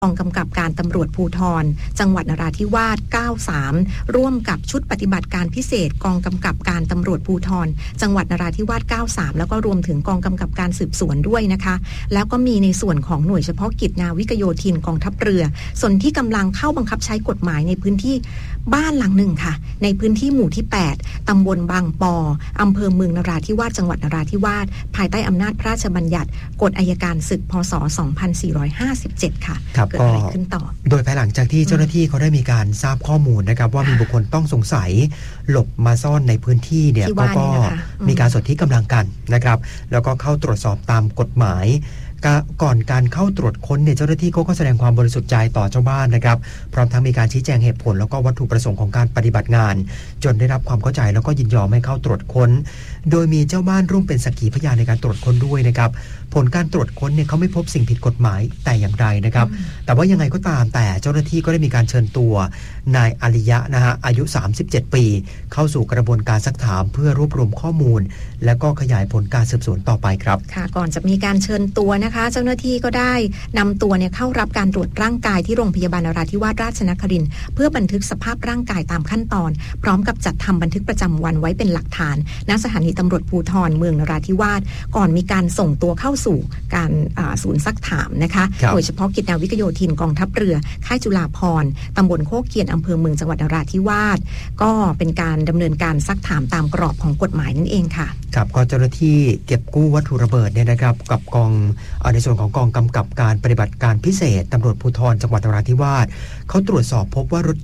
กองกำกับการตำรวจภูธรจังหวัดนราธิวาส93ร่วมกับชุดปฏิบัติการพิเศษกองกำกับการตำรวจภูธรจังหวัดนราธิวาส93แล้วก็รวมถึงกองกำกับการสืบสวนด้วยนะคะแล้วก็มีในส่วนของหน่วยเฉพาะกิจนาวิกโยธินกองทัพเรือส่วนที่กำลังเข้าบังคับใช้กฎหมายในพื้นที่บ้านหลังหนึ่งค่ะในพื้นที่หมู่ที่8ตำบลบางปออำเภอเมืองนราธิวาสจังหวัดนราธิวาสภายใต้อำนาจพระราชบัญญัติกฎอัยการศึกพ.ศ. 2457ค่ะเกิดอะไรขึ้นต่อโดยภายหลังจากที่เจ้าหน้าที่เขาได้มีการทราบข้อมูลนะครับว่ามีบุคคลต้องสงสัยหลบมาซ่อนในพื้นที่เนี่ยก็มีการสนที่กำลังกันนะครับแล้วก็เข้าตรวจสอบตามกฎหมายก่อนการเข้าตรวจค้นเนี่ยเจ้าหน้าที่ก็แสดงความบริสุทธิ์ใจต่อเจ้าบ้านนะครับพร้อมทั้งมีการชี้แจงเหตุผลแล้วก็วัตถุประสงค์ของการปฏิบัติงานจนได้รับความเข้าใจแล้วก็ยินยอมให้เข้าตรวจค้นโดยมีเจ้าบ้านร่วมเป็นสักขีพยานในการตรวจค้นด้วยนะครับผลการตรวจค้นเนี่ยเขาไม่พบสิ่งผิดกฎหมายแต่อย่างใดนะครับแต่ว่ายังไงก็ตามแต่เจ้าหน้าที่ก็ได้มีการเชิญตัวนายอาริยะนะฮะอายุ37ปีเข้าสู่กระบวนการซักถามเพื่อรวบรวมข้อมูลและก็ขยายผลการสืบสวนต่อไปครับค่ะก่อนจะมีการเชิญตัวนะคะเจ้าหน้าที่ก็ได้นำตัวเนี่ยเข้ารับการตรวจร่างกายที่โรงพยาบาลนราธิวาสราชนครินทร์เพื่อบันทึกสภาพร่างกายตามขั้นตอนพร้อมกับจัดทำบันทึกประจำวันไว้เป็นหลักฐานณสถานีตำรวจภูธรเมืองนราธิวาสก่อนมีการส่งตัวเข้าสู่การศูนย์ซักถามนะคะโดยเฉพาะกิจนาวิกโยธินกองทัพเรือค่ายจุฬาภรณ์ตำบลโคกเคียนอำเภอเมืองจังหวัดนราธิวาสก็เป็นการดำเนินการซักถามตามกรอบของกฎหมายนั่นเองค่ะครับก็เจ้าหน้าที่เก็บกู้วัตถุระเบิดเนี่ยนะครับกับกองในส่วนของกองกำกับการปฏิบัติการพิเศษตำรวจภูธรจังหวัดนราธิวาสเขาตรวจสอบพบว่ารถ